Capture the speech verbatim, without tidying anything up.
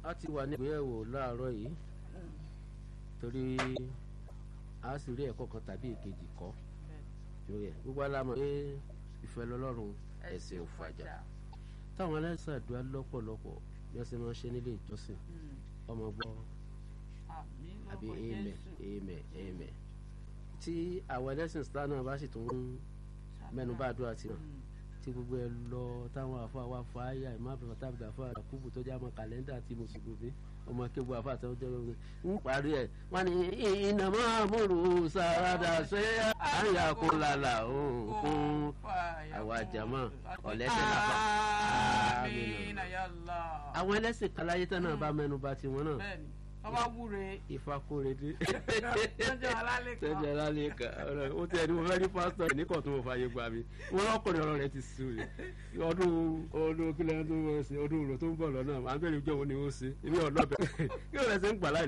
a ti wà ní ìgbéyàwó láàárọ̀ yìí torí a sì rí ẹ̀kọ́ kan tàbí èkejì kọ́ lórí ẹ̀ gbogbo alámọ̀ pé ìfẹ́ lọ́lọ́run ẹ̀sìn ò fàjà táwọn ẹlẹ́sìn àdúrà lọ́pọ̀lọpọ̀ bí wọ́n ṣe máa ń ṣe nílé ìjọsìn ọmọ gbọ́ àbí amen amen amen tí àwọn ẹlẹ́sìn star náà bá sì tún mẹ́nu bá àdúrà tiwọn tí gbogbo ẹ lọ táwọn àfọ àwọn afọ àyà ìmáàbẹ tàbí àfọ àkúbù tó jẹ àmọ́ kàlẹ́ndà tí mùsùlùmí ọmọ akébù àfọ àtẹwọjọ lórí ń parí ẹ wọn ni ìnàmọ́ àmúrù sàràdà ṣé àyàkó làlà òun fún àwọn àjàmọ́ ọ̀lẹ́sẹ̀ lápá àwọn ẹlẹ́sìn kaláyé tán náà bá mẹ́nu bà tiwọn náà ọba wúre ìfakóredé tọjọ alálẹ kan tọjọ alálẹ kan ó tẹ ẹni mo fẹ́ rí pásítọ̀ nìkan tó mo fààyè gbà mí wọn lọkùnrin ọ̀rọ̀ rẹ̀ ti sùn rẹ̀ ọdún ọdún kílẹ̀ tó ń bọ̀ ọdún òrò tó ń bọ̀ lọ́nà à ń bẹ̀rẹ̀ ìjọ wo ni ó ṣe èmi ọ̀nà bẹ̀rẹ̀ kí ló rẹ̀ ṣe ń gbà láì.